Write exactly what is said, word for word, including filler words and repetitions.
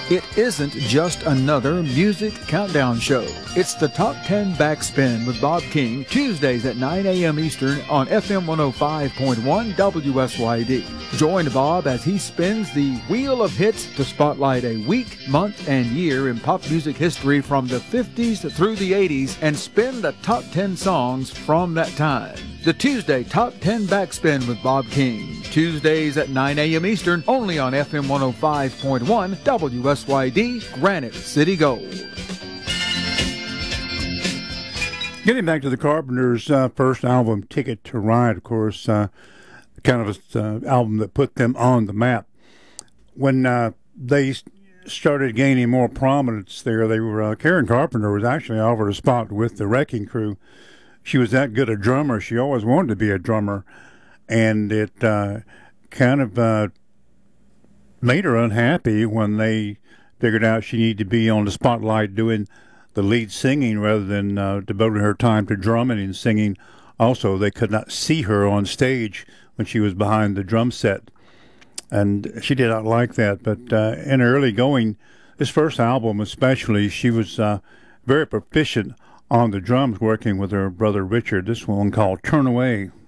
It isn't just another music countdown show. It's the Top ten Backspin with Bob King, Tuesdays at nine a.m. Eastern on F M one oh five point one W S Y D. Join Bob as he spins the Wheel of Hits to spotlight a week, month, and year in pop music history from the fifties through the eighties and spin the top ten songs from that time. The Tuesday Top ten Backspin with Bob King. Tuesdays at nine a.m. Eastern, only on F M one oh five point one W S Y D, Granite City Gold. Getting back to the Carpenters' uh, first album, Ticket to Ride, of course, uh, kind of an uh, album that put them on the map. When uh, they started gaining more prominence there, they were uh, Karen Carpenter was actually offered a spot with the Wrecking Crew. She was that good a drummer. She always wanted to be a drummer, and it uh, kind of uh, made her unhappy when they figured out she needed to be on the spotlight doing the lead singing rather than uh, devoting her time to drumming and singing. Also, they could not see her on stage when she was behind the drum set, and she did not like that. But uh, in early going, this first album especially, she was uh, very proficient on the drums, working with her brother Richard. This one called Turn Away.